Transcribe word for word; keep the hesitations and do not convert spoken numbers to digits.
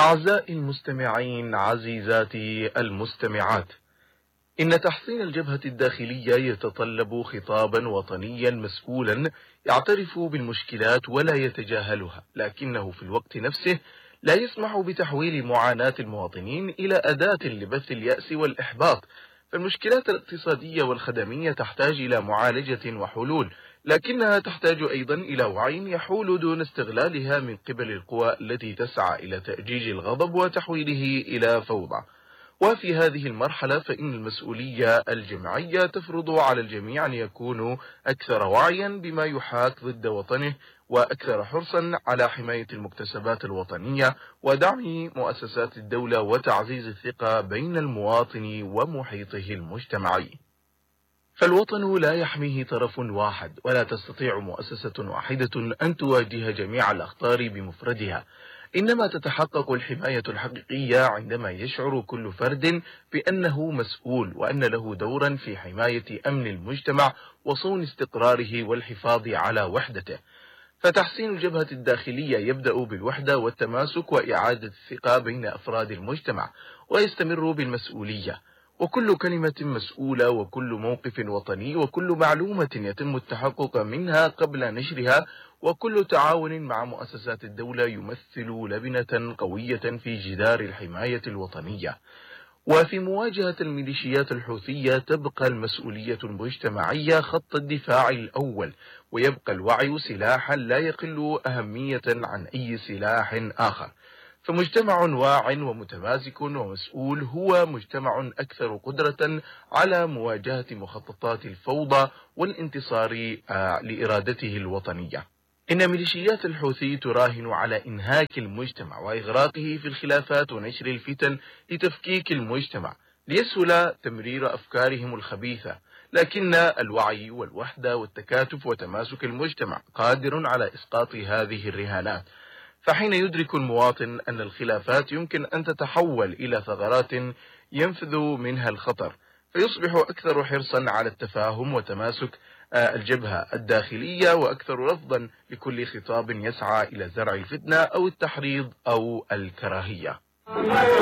أعزائي المستمعين، عزيزاتي المستمعات، إن تحصين الجبهة الداخلية يتطلب خطابا وطنيا مسؤولا يعترف بالمشكلات ولا يتجاهلها، لكنه في الوقت نفسه لا يسمح بتحويل معاناة المواطنين إلى أداة لبث اليأس والإحباط. فالمشكلات الاقتصادية والخدمية تحتاج إلى معالجة وحلول، لكنها تحتاج أيضا إلى وعي يحول دون استغلالها من قبل القوى التي تسعى إلى تأجيج الغضب وتحويله إلى فوضى. وفي هذه المرحلة فإن المسؤولية الجماعية تفرض على الجميع أن يكونوا أكثر وعيا بما يحاك ضد وطنه، وأكثر حرصا على حماية المكتسبات الوطنية ودعم مؤسسات الدولة وتعزيز الثقة بين المواطن ومحيطه المجتمعي. فالوطن لا يحميه طرف واحد، ولا تستطيع مؤسسة واحدة أن تواجه جميع الأخطار بمفردها، إنما تتحقق الحماية الحقيقية عندما يشعر كل فرد بأنه مسؤول وأن له دورا في حماية أمن المجتمع وصون استقراره والحفاظ على وحدته. فتحسين الجبهة الداخلية يبدأ بالوحدة والتماسك وإعادة الثقة بين أفراد المجتمع، ويستمر بالمسؤولية، وكل كلمة مسؤولة وكل موقف وطني وكل معلومة يتم التحقق منها قبل نشرها وكل تعاون مع مؤسسات الدولة يمثل لبنة قوية في جدار الحماية الوطنية. وفي مواجهة الميليشيات الحوثية تبقى المسؤولية المجتمعية خط الدفاع الأول، ويبقى الوعي سلاحا لا يقل أهمية عن أي سلاح آخر. فمجتمع واع ومتماسك ومسؤول هو مجتمع أكثر قدرة على مواجهة مخططات الفوضى والانتصار لإرادته الوطنية. إن ميليشيات الحوثي تراهن على إنهاك المجتمع وإغراقه في الخلافات ونشر الفتن لتفكيك المجتمع ليسهل تمرير أفكارهم الخبيثة، لكن الوعي والوحدة والتكاتف وتماسك المجتمع قادر على إسقاط هذه الرهانات. فحين يدرك المواطن أن الخلافات يمكن أن تتحول إلى ثغرات ينفذ منها الخطر، فيصبح أكثر حرصا على التفاهم وتماسك الجبهة الداخلية، وأكثر رفضا لكل خطاب يسعى إلى زرع الفتنة أو التحريض أو الكراهية.